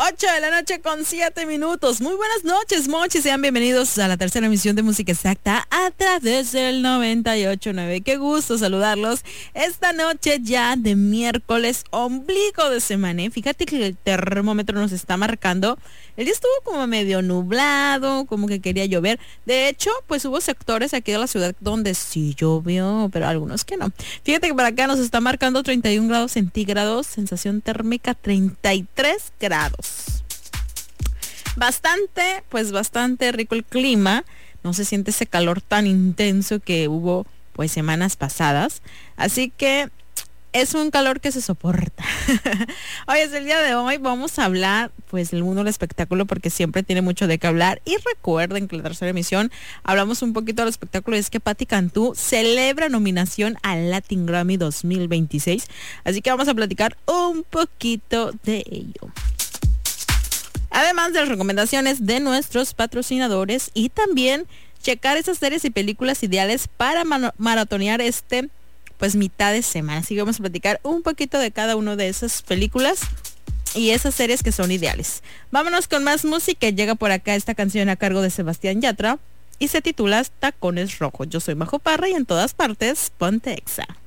8:07 Muy buenas noches, mochis. Sean bienvenidos a la tercera emisión de Música Exacta a través del 98.9. Qué gusto saludarlos esta noche ya de miércoles, ombligo de semana. Fíjate que el termómetro nos está marcando. El día estuvo como medio nublado, como que quería llover. De hecho, pues hubo sectores aquí de la ciudad donde sí llovió, pero algunos que no. Fíjate que para acá nos está marcando 31 grados centígrados, sensación térmica 33 grados. Bastante rico el clima. No se siente ese calor tan intenso que hubo pues semanas pasadas. Así que es un calor que se soporta. Hoy es el día de hoy. Vamos a hablar pues del mundo del espectáculo porque siempre tiene mucho de qué hablar. Y recuerden que en la tercera emisión hablamos un poquito del espectáculo. Y es que Patti Cantú celebra nominación al Latin Grammy 2026. Así que vamos a platicar un poquito de ello. Además de las recomendaciones de nuestros patrocinadores y también checar esas series y películas ideales para maratonear pues mitad de semana. Así que vamos a platicar un poquito de cada una de esas películas y esas series que son ideales. Vámonos con más música. Llega por acá esta canción a cargo de Sebastián Yatra y se titula Tacones Rojos. Yo soy Majo Parra y en todas partes, ponte Exa.